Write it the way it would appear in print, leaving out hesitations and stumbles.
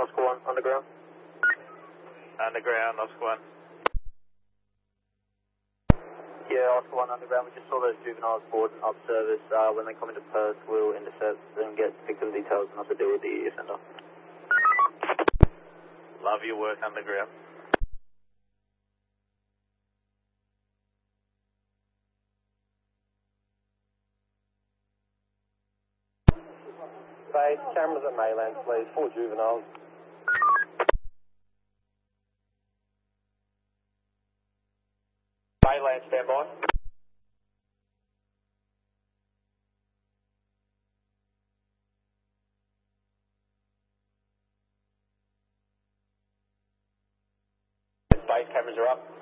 Oscar 1, underground. Underground, Oscar 1. Yeah, Oscar 1, underground. We just saw those juveniles board up service. When they come into Perth, we'll intercept and get victim details and also deal with the offender. Love your work, underground. Base, cameras at Maylands, please. 4 juveniles. Mayland, stand by. Base cameras are up.